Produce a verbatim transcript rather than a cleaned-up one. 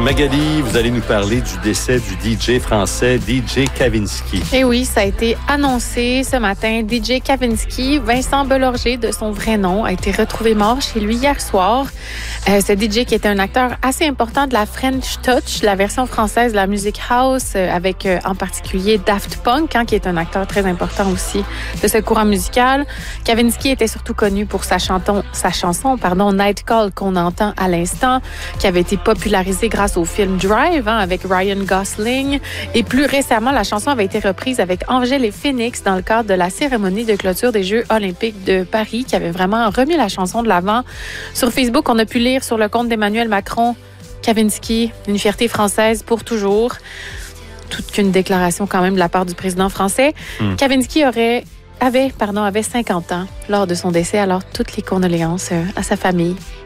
Magali, vous allez nous parler du décès du D J français D J Kavinsky. Eh oui, ça a été annoncé ce matin. D J Kavinsky, Vincent Bollorger, de son vrai nom, a été retrouvé mort chez lui hier soir. Euh, ce D J qui était un acteur assez important de la French Touch, la version française de la musique house, euh, avec euh, en particulier Daft Punk, hein, qui est un acteur très important aussi de ce courant musical. Kavinsky était surtout connu pour sa, chanton, sa chanson pardon, Night Call qu'on entend à l'instant, qui avait été popularisée grâce au film Drive, hein, avec Ryan Gosling. Et plus récemment, la chanson avait été reprise avec Angèle et Phoenix dans le cadre de la cérémonie de clôture des Jeux olympiques de Paris, qui avait vraiment remis la chanson de l'avant. Sur Facebook, on a pu lire sur le compte d'Emmanuel Macron, Kavinsky, une fierté française pour toujours. Toute qu'une déclaration quand même de la part du président français. Mm. Kavinsky aurait, avait, pardon, avait cinquante ans lors de son décès, alors toutes les condoléances à sa famille.